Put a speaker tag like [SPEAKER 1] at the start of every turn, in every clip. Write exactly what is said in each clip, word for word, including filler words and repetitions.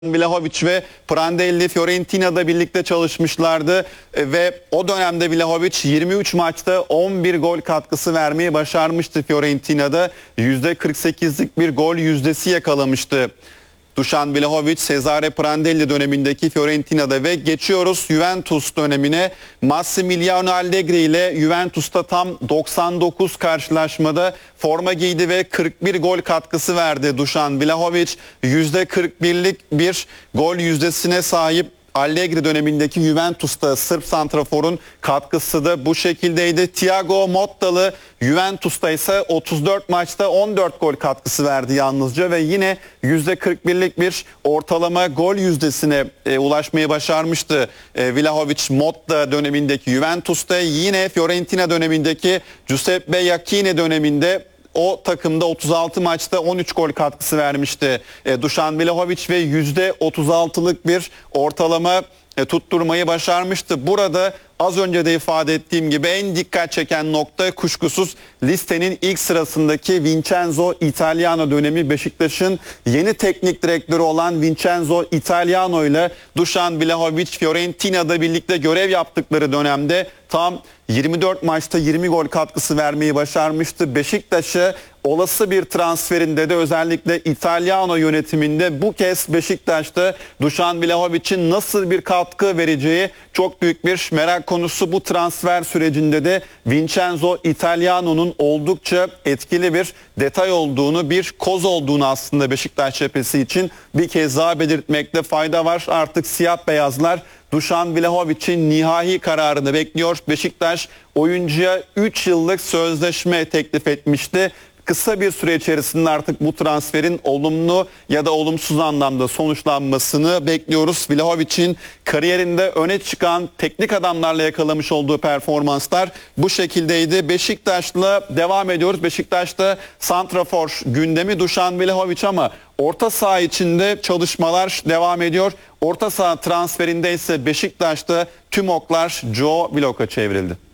[SPEAKER 1] Vlahovic ve Prandelli Fiorentina'da birlikte çalışmışlardı ve o dönemde Vlahovic yirmi üç maçta on bir gol katkısı vermeyi başarmıştı Fiorentina'da. yüzde kırk sekizlik bir gol yüzdesi yakalamıştı Dušan Vlahovic Cesare Prandelli dönemindeki Fiorentina'da. Ve geçiyoruz Juventus dönemine. Massimiliano Allegri ile Juventus'ta tam doksan dokuz karşılaşmada forma giydi ve kırk bir gol katkısı verdi Dušan Vlahovic. yüzde kırk birlik bir gol yüzdesine sahip Allegri dönemindeki Juventus'ta Sırp santraforun katkısı da bu şekildeydi. Thiago Motta'lı Juventus'ta ise otuz dört maçta on dört gol katkısı verdi yalnızca ve yine yüzde kırk birlik bir ortalama gol yüzdesine e, ulaşmayı başarmıştı. E, Vlahovic Motta dönemindeki Juventus'ta, yine Fiorentina dönemindeki Giuseppe Iachini döneminde o takımda otuz altı maçta on üç gol katkısı vermişti e, Dušan Vlahovic ve yüzde otuz altılık bir ortalama e, tutturmayı başarmıştı. Burada az önce de ifade ettiğim gibi en dikkat çeken nokta kuşkusuz listenin ilk sırasındaki Vincenzo Italiano dönemi. Beşiktaş'ın yeni teknik direktörü olan Vincenzo Italiano ile Dušan Vlahovic Fiorentina'da birlikte görev yaptıkları dönemde tam yirmi dört maçta yirmi gol katkısı vermeyi başarmıştı. Beşiktaş'a olası bir transferinde de özellikle İtalyano yönetiminde bu kez Beşiktaş'ta Dušan Vlahovic'in nasıl bir katkı vereceği çok büyük bir merak konusu. Bu transfer sürecinde de Vincenzo Italiano'nun oldukça etkili bir detay olduğunu, bir koz olduğunu aslında Beşiktaş cephesi için bir kez daha belirtmekte fayda var. Artık siyah beyazlar Dušan Vlahovic'in nihai kararını bekliyor. Beşiktaş oyuncuya üç yıllık sözleşme teklif etmişti. Kısa bir süre içerisinde artık bu transferin olumlu ya da olumsuz anlamda sonuçlanmasını bekliyoruz. Vlahovic'in kariyerinde öne çıkan teknik adamlarla yakalamış olduğu performanslar bu şekildeydi. Beşiktaş'la devam ediyoruz. Beşiktaş'ta santrafor gündemi Dušan Vlahovic ama orta saha içinde çalışmalar devam ediyor. Orta saha transferinde ise Beşiktaş'ta tüm oklar Joe Willock'a çevrildi.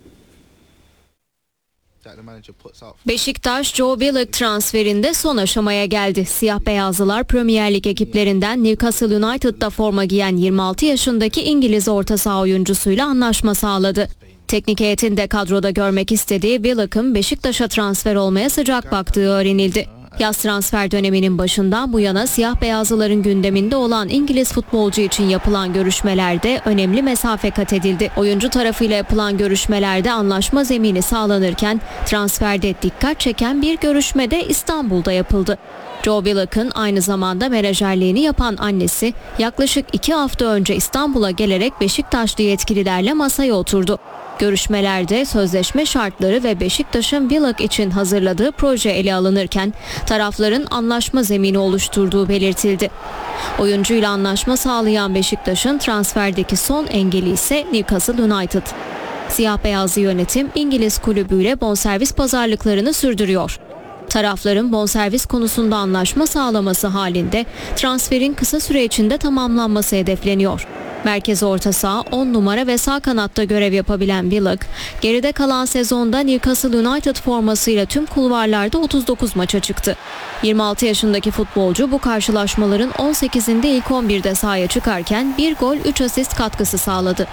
[SPEAKER 2] Beşiktaş, Joe Willock transferinde son aşamaya geldi. Siyah beyazlılar Premier Lig ekiplerinden Newcastle United'da forma giyen yirmi altı yaşındaki İngiliz orta saha oyuncusuyla anlaşma sağladı. Teknik heyetin de kadroda görmek istediği Willock'ın Beşiktaş'a transfer olmaya sıcak baktığı öğrenildi. Yaz transfer döneminin başından bu yana siyah beyazlıların gündeminde olan İngiliz futbolcu için yapılan görüşmelerde önemli mesafe kat edildi. Oyuncu tarafıyla yapılan görüşmelerde anlaşma zemini sağlanırken transferde dikkat çeken bir görüşme de İstanbul'da yapıldı. Joe Willock'ın aynı zamanda menajerliğini yapan annesi yaklaşık iki hafta önce İstanbul'a gelerek Beşiktaşlı yetkililerle masaya oturdu. Görüşmelerde sözleşme şartları ve Beşiktaş'ın Willock için hazırladığı proje ele alınırken tarafların anlaşma zemini oluşturduğu belirtildi. Oyuncuyla anlaşma sağlayan Beşiktaş'ın transferdeki son engeli ise Newcastle United. Siyah beyazlı yönetim İngiliz kulübüyle bonservis pazarlıklarını sürdürüyor. Tarafların bonservis konusunda anlaşma sağlaması halinde transferin kısa süre içinde tamamlanması hedefleniyor. Merkez orta saha on numara ve sağ kanatta görev yapabilen Willock, geride kalan sezonda Newcastle United formasıyla tüm kulvarlarda otuz dokuz maça çıktı. yirmi altı yaşındaki futbolcu bu karşılaşmaların on sekizinde ilk on birde sahaya çıkarken bir gol üç asist katkısı sağladı.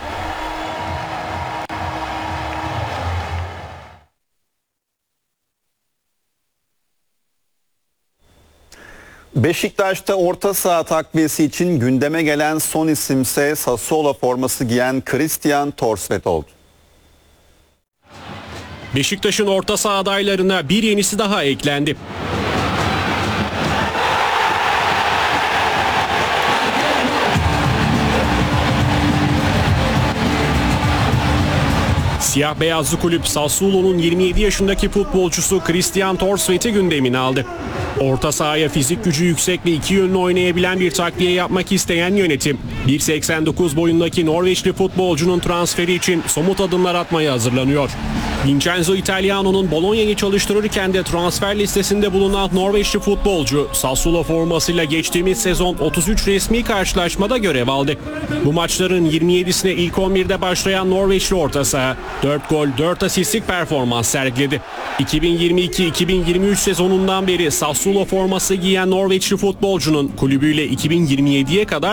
[SPEAKER 1] Beşiktaş'ta orta saha takviyesi için gündeme gelen son isimse Sassuolo forması giyen Christian Thorstvedt oldu.
[SPEAKER 3] Beşiktaş'ın orta saha adaylarına bir yenisi daha eklendi. Siyah beyazlı kulüp Sassuolo'nun yirmi yedi yaşındaki futbolcusu Christian Thorstvedt'i gündemine aldı. Orta sahaya fizik gücü yüksek ve iki yönlü oynayabilen bir takviye yapmak isteyen yönetim, bir seksen dokuz boyundaki Norveçli futbolcunun transferi için somut adımlar atmaya hazırlanıyor. Vincenzo Italiano'nun Bologna'yı çalıştırırken de transfer listesinde bulunan Norveçli futbolcu Sassuolo formasıyla geçtiğimiz sezon otuz üç resmi karşılaşmada görev aldı. Bu maçların yirmi yedisine ilk on birde başlayan Norveçli orta saha dört gol dört asistlik performans sergiledi. iki bin yirmi iki iki bin yirmi üç sezonundan beri Sassuolo forması giyen Norveçli futbolcunun kulübüyle iki bin yirmi yediye kadar